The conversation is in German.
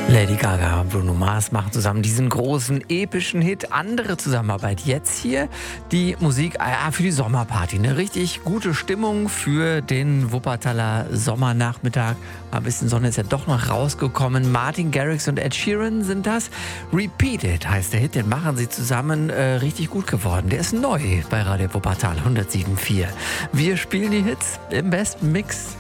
Lady Gaga und Bruno Mars machen zusammen diesen großen, epischen Hit. Andere Zusammenarbeit jetzt hier. Die Musik für die Sommerparty. Eine richtig gute Stimmung für den Wuppertaler Sommernachmittag. Ein bisschen Sonne ist ja doch noch rausgekommen. Martin Garrix und Ed Sheeran sind das. Repeat It heißt der Hit. Den machen sie zusammen richtig gut geworden. Der ist neu bei Radio Wuppertal 107.4. Wir spielen die Hits im besten Mix.